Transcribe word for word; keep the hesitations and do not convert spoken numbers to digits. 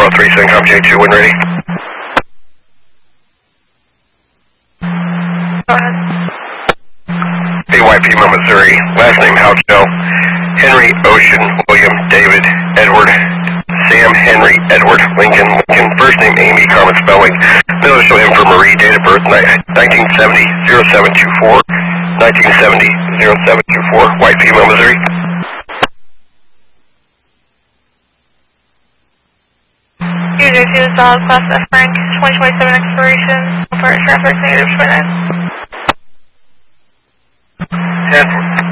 Kilo three seven, com J two, when ready. Go ahead. A Y P, Missouri. Last name Houcho. Henry, Ocean, William, David, Edward, Sam, Henry, Edward, Lincoln, Lincoln. First name Amy, common spelling. Middle initial M for Marie. Date of birth nineteen seventy, oh seven two four. nineteen seventy, oh seven two four. White female, Missouri. U J two, solid class F rank, twenty twenty-seven expiration, apart traffic negative twenty-nine. ten.